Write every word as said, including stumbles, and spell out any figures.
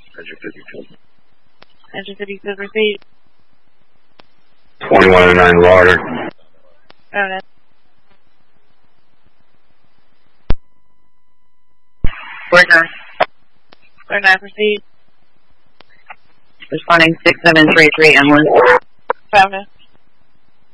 Engine fifty-two. Engine fifty-two, proceed. twenty-one oh nine Lauder. Okay. Fort nine. Fort nine, proceed. Responding six seven three three, Emlyn. Okay.